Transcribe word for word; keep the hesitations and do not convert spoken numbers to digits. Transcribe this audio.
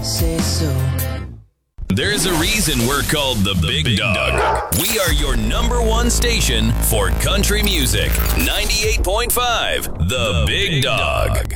say so. There's a reason we're called the Big, Big Dog. Dog. We are your number one station for country music. ninety-eight point five, The, the Big, Big Dog. Dog.